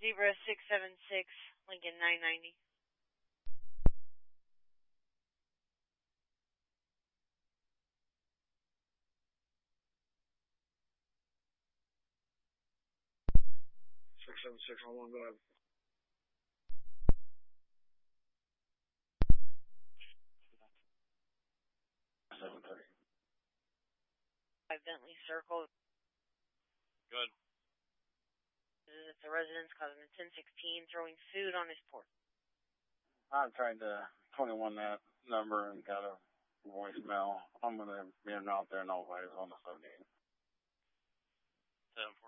Zebra 676, Lincoln 990. Six 7-6 on 1, go ahead. 7:30. 5 Bentley Circle. Good. It's a residence causing a 1016, throwing food on his porch. I've tried to 21 that number and got a voicemail. I'm going to be out there in all ways on the 17. 740.